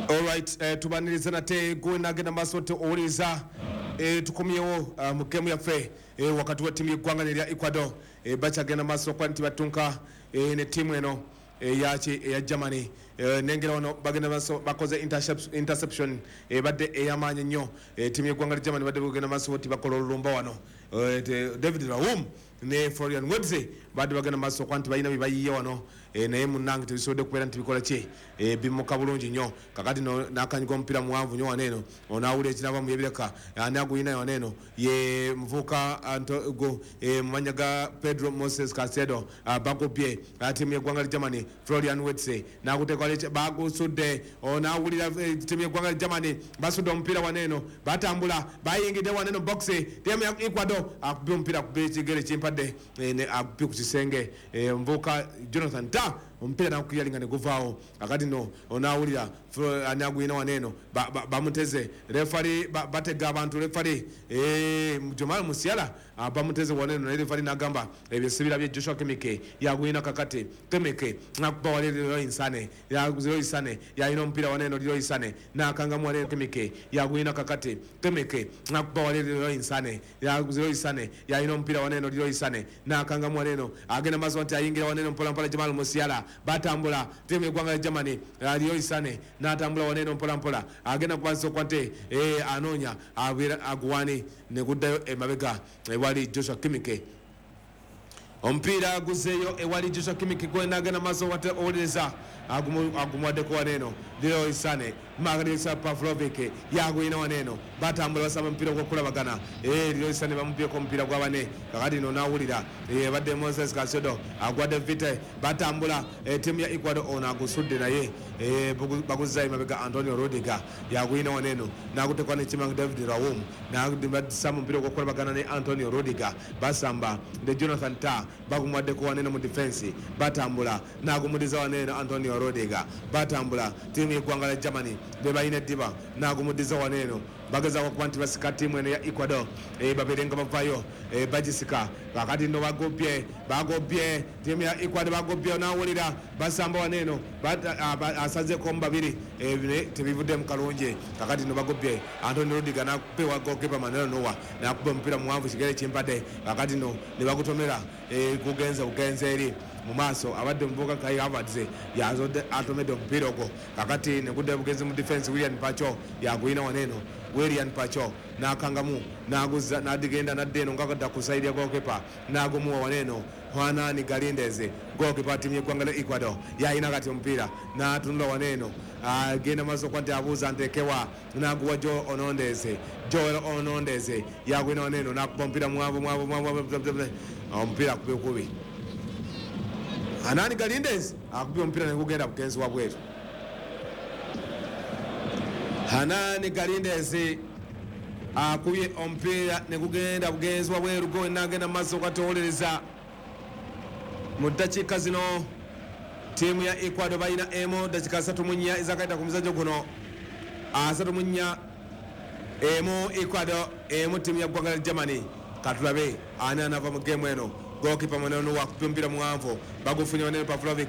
Alright, tubaniriza nate gwena maso te oliza tukomyewo mu game yaffe wakati wa timu y'eggwanga lya Ecuador bakyagenda maso kwa nti batunka ne timu eno ya Germany nengera wano bagenda maso bakoze interception badde eyamaanyi nnyo timu y'eggwanga lya Germany badde bagenda maso ti bakola olulumba wano David Raum ne Florian Wirtz badde bagenda maso kwa nti balina bye bayiye wano naye munnange tebisobodde kubeera nti bikola ki bimuka bulungi nnyo kakati n'akanyiga omupiira muwanvu nnyo waneeno onaawula ekiraba mu yebireka ani aguyina waneeno ye muvuuka mumanya ga Pedro Moses Caicedo bagobye tiimu y'eggwanga lya Germany Florian Wirtz n'aguteeka bagusudde onaawulira tiimu y'eggwanga lya Germany basudde omupiira waneeno batambula bayingidde waneeno box tiimu ya Ecuador akubye omupiira akubye ekigere kimpadde akubye ku kisenge muvuuka Jonathan omupiira nakuyalinga ne guvaawo akati no onaawulira ani aguyina waneeno bamuteze refari batega abantu refari Jomal Musiala bamuteze waneeno naye refari n'agamba ebyo sibira bye Joshua Kimmich yaguyina kakati Kimmich nakuba wale Leroy Sané yalina omupiira waneeno Leroy Sané n'akangamu wale Kimmich yaguyina kakati Kimmich nakuba wale Leroy Sané yalina omupiira waneeno Leroy Sané n'akangamu waneeno agenda maso nti ayingira waneeno mpolampola Jomal Musiala batambula timu y'eggwanga lya Germany Leroy Sané n'atambula waneeno mpolampola agenda kubanza okwante anoonya aguwani ne guddayo emabega ewali Joshua Kimmich omupiira guzeeyo ewali Joshua Kimmich gwena agenda maaso owuliriza agumuwaddeko waneeno Leroy Sané Marisa Pavlovic yaguyina waneeno batambula basaba omupiira gw'okulabagana Leroy Sané bamubyeko omupiira gwa bane kakati no naawulira badde Moses Caicedo agwadde vite batambula tiimu ya Ecuador ono agusudde naye baguzzayo emabega Antonio Rudiger yaguyina waneeno n'agutekwa n'ekimanga David Raum n'abasamba omupiira gw'okulabagana ne Antonio Rudiger basamba ne Jonathan Tah bagumuwaddeko waneeno mu defense batambula n'agumudiza waneeno Antonio Rudiger batambula tiimu y'eggwanga lya Germany bebalina eddiba n'agumudiza waneeno bagezaako kuba nti basika tiimu eno ya Ecuador babeere nga bavayo bagisika kakati no bagobye tiimu ya Ecuador bagobye n'awulira basamba waneeno asazeeko mu babiri tebivuddemu kalungi kakati no bagobye Antonio Rudiger n'akupewa goalkeeper Manuel Neuer n'akuba omupiira muwanvu kigere kimpadde kakati no ne bagutomera bugenze eri mu maaso abadde omuvubuka Kai Havertz yazodde atomedde omupiira ogwo kakati ne gudde bugenzi mu defense William Pacho yaguyina waneeno William Pacho n'akangamu n'aguzza n'adigenda nadde eno nga kadda ku sayidi ya goalkeeper n'agumuwa waneeno Juanani Galindez goalkeeper tiimu y'eggwanga lya Ecuador yayina kati omupiira n'atunula waneeno agenda maaso kwa nti abuuza nteekewa n'aguwa Joel Onondez yaguyina waneeno n'akuba omupiira muwanvu omupiira akubye kubi Anani Galindez akubye omupiira ne gugenda bugenzi wa bweru Hanani Galindez akubye omupiira ne gugenda bugenzi wa bweru go n'agenda maaso kwatowuliriza mu ddakiika zino tiimu ya Ecuador balina emu ddakiika 34 ezakayita ku muzannyo guno 34 emu Ecuador emu tiimu ya ggwanga lya Germany katulabe ani anava mu geemu eno goalkeeper Manuel Neuer akubye omupiira muwanvu bagufunye waneeno Pavlovic